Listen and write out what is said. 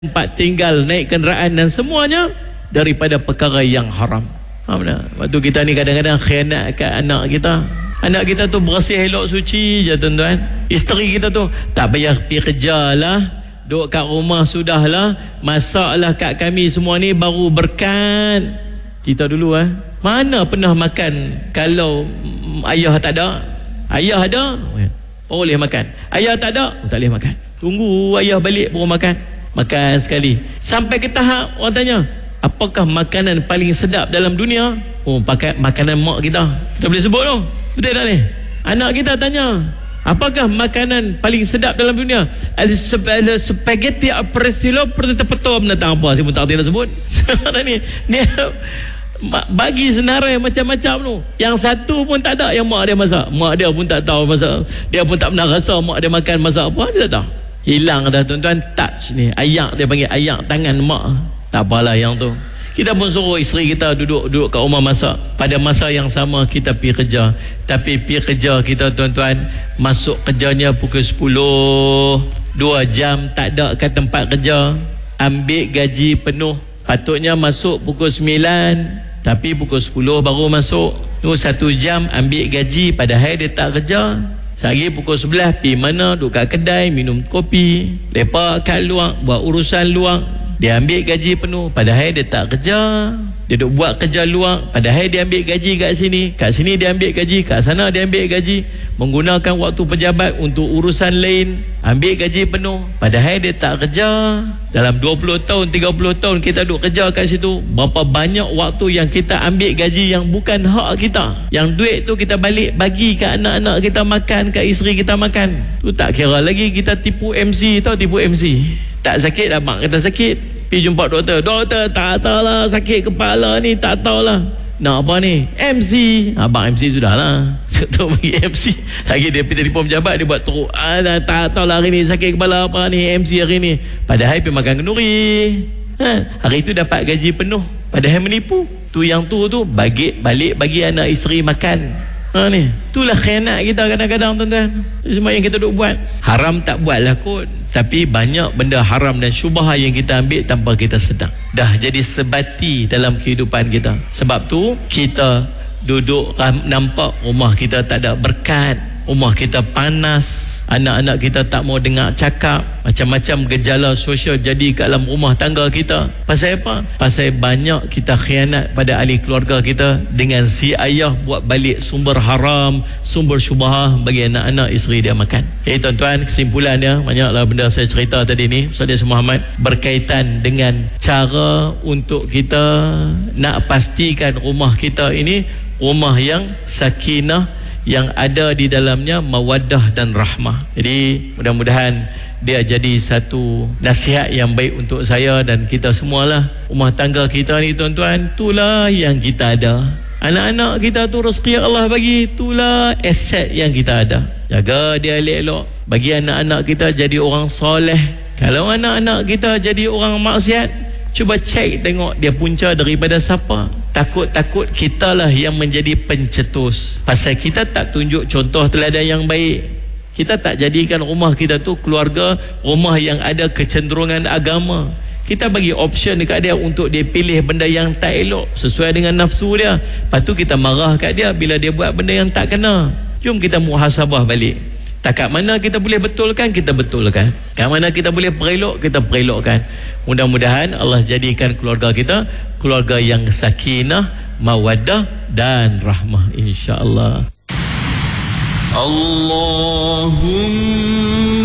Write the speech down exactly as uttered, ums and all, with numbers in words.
tempat tinggal, naik kenderaan dan semuanya daripada perkara yang haram. Faham tak? Waktu kita ni kadang-kadang khianat kat anak kita. Anak kita tu bersih elok suci je tuan-tuan. Isteri kita tu tak payah pergi kerja lah, duduk kat rumah sudahlah, masaklah kat kami semua ni baru berkat. Kita dulu eh, mana pernah makan kalau ayah tak ada? Ayah ada, oh, boleh makan. Ayah tak ada, oh, tak boleh makan. Tunggu ayah balik baru makan. Makan sekali. Sampai ke tahap orang tanya, apakah makanan paling sedap dalam dunia? Oh, pakai makanan mak kita. Kita boleh sebut tu. Betul tak ni? Anak kita tanya, apakah makanan paling sedap dalam dunia? Ada spaghetti aprestilo pertepeto menatang apa? Saya pun tak tahu nak sebut. ni, ni bagi senarai macam-macam tu. Yang satu pun tak ada yang mak dia masak. Mak dia pun tak tahu masak. Dia pun tak pernah rasa mak dia makan masak apa. Dia tak tahu. Hilang dah tuan-tuan, touch ni. Ayak dia panggil ayak tangan mak. Tak apalah yang tu. Kita pun suruh isteri kita duduk duduk kat rumah masak. Pada masa yang sama kita pergi kerja. Tapi pergi kerja kita tuan-tuan, masuk kerjanya pukul sepuluh, dua jam tak ada kat tempat kerja, ambil gaji penuh. Patutnya masuk pukul sembilan, tapi pukul sepuluh baru masuk. Tu satu jam ambil gaji, padahal dia tak kerja. Sehari pukul sebelas pergi mana, duduk kat kedai minum kopi, lepak kat luar, buat urusan luar. Dia ambil gaji penuh, padahal dia tak kerja. Dia duduk buat kerja luar, padahal dia ambil gaji kat sini. Kat sini dia ambil gaji, kat sana dia ambil gaji. Menggunakan waktu pejabat untuk urusan lain, ambil gaji penuh, padahal dia tak kerja. Dalam dua puluh tahun, tiga puluh tahun kita duduk kerja kat situ, berapa banyak waktu yang kita ambil gaji yang bukan hak kita. Yang duit tu kita balik bagi kat anak-anak kita makan, kat isteri kita makan. Tu tak kira lagi kita tipu M C. Tahu tipu M C? Tak sakit, abang kata sakit, pergi jumpa doktor. Doktor tak tahulah, sakit kepala ni, tak tahulah. Nak apa ni? M C. Abang M C sudahlah. Doktor bagi M C. Lagi dia pergi telefon pejabat, dia buat teruk. Ah, tak tahulah hari ni sakit kepala apa ni, M C hari ni. Padahal pergi makan kenduri. Ha, hari tu dapat gaji penuh, padahal menipu. Tu yang tu tu bagi balik bagi anak isteri makan. Ha ni, itulah khianat kita kadang-kadang tuan-tuan. Semua yang kita duk buat, haram tak buatlah kot, tapi banyak benda haram dan syubhah yang kita ambil tanpa kita sedar. Dah jadi sebati dalam kehidupan kita. Sebab tu kita duduk nampak rumah kita tak ada berkat, rumah kita panas, anak-anak kita tak mau dengar cakap, macam-macam gejala sosial jadi kat dalam rumah tangga kita. Pasal apa? Pasal banyak kita khianat pada ahli keluarga kita dengan si ayah buat balik sumber haram, sumber syubhah bagi anak-anak isteri dia makan. Eh tuan-tuan, kesimpulannya banyaklah benda saya cerita tadi ni Ustaz Muhammad berkaitan dengan cara untuk kita nak pastikan rumah kita ini rumah yang sakinah, yang ada di dalamnya mawaddah dan rahmah. Jadi mudah-mudahan dia jadi satu nasihat yang baik untuk saya dan kita semualah. Rumah tangga kita ni tuan-tuan, itulah yang kita ada. Anak-anak kita tu rezeki Allah bagi, itulah aset yang kita ada. Jaga dia elok-elok, bagi anak-anak kita jadi orang soleh. Kalau anak-anak kita jadi orang maksiat, cuba cek tengok dia punca daripada siapa. Takut-takut kitalah yang menjadi pencetus. Pasal kita tak tunjuk contoh teladan yang baik. Kita tak jadikan rumah kita tu keluarga rumah yang ada kecenderungan agama. Kita bagi option dekat dia untuk dia pilih benda yang tak elok sesuai dengan nafsu dia. Lepas tu kita marah kat dia bila dia buat benda yang tak kena. Jom kita muhasabah balik. Tak kat mana kita boleh betulkan, kita betulkan. Kat mana kita boleh perelok, kita perelokkan. Mudah-mudahan Allah jadikan keluarga kita keluarga yang sakinah, mawaddah dan rahmah, insya-Allah. Allahumma